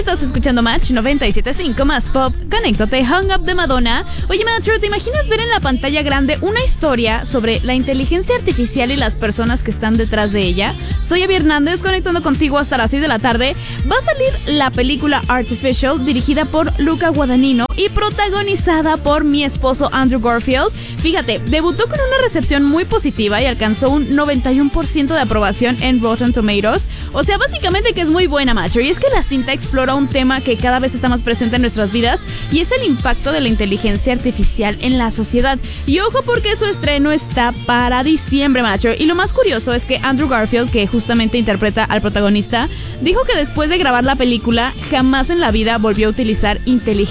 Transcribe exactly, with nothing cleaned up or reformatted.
Estás escuchando Match noventa y siete punto cinco más pop. Conéctate, Hung Up de Madonna. Oye, Matcher, ¿te imaginas ver en la pantalla grande una historia sobre la inteligencia artificial y las personas que están detrás de ella? Soy Abby Hernández, conectando contigo hasta las seis de la tarde. Va a salir la película Artificial, dirigida por Luca Guadagnino y protagonizada por mi esposo Andrew Garfield. Fíjate, debutó con una recepción muy positiva y alcanzó un noventa y uno por ciento de aprobación en Rotten Tomatoes. O sea, básicamente que es muy buena, Matcher. Y es que la cinta explora un tema que cada vez está más presente en nuestras vidas, y es el impacto de la inteligencia artificial en la sociedad. Y ojo, porque su estreno está para diciembre, Matcher. Y lo más curioso es que Andrew Garfield, que justamente interpreta al protagonista, dijo que después de grabar la película jamás en la vida volvió a utilizar inteligencia